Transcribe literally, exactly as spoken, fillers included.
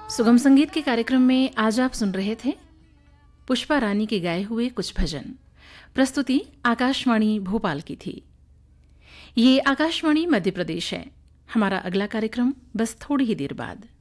सुगम संगीत के कार्यक्रम में आज आप सुन रहे थे पुष्पा रानी के गाए हुए कुछ भजन। प्रस्तुति आकाशवाणी भोपाल की थी। ये आकाशवाणी मध्य प्रदेश है। हमारा अगला कार्यक्रम बस थोड़ी ही देर बाद।